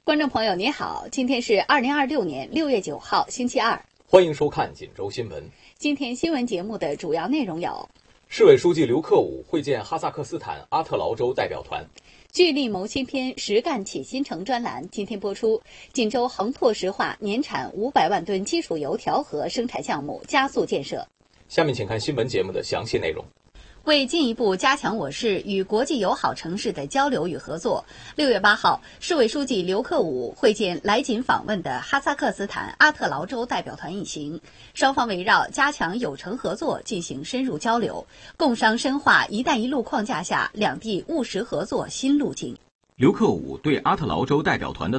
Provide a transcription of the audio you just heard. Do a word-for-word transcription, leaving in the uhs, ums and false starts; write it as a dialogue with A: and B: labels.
A: 观众朋友你好，今天是二零二六年六月九号星期二，
B: 欢迎收看锦州新闻。
A: 今天新闻节目的主要内容有：
B: 市委书记刘克武会见哈萨克斯坦阿特劳州代表团；
A: 聚力谋新篇实干启新城专栏今天播出，锦州恒拓石化年产五百万吨基础油调和生产项目加速建设。
B: 下面请看新闻节目的详细内容。
A: 为进一步加强我市与国际友好城市的交流与合作，六月八号，市委书记刘克武会见来锦访问的哈萨克斯坦阿特劳州代表团一行，双方围绕加强友城合作进行深入交流，共商深化“一带一路”框架下两地务实合作新路径。
C: 刘克武对阿特劳州代表团的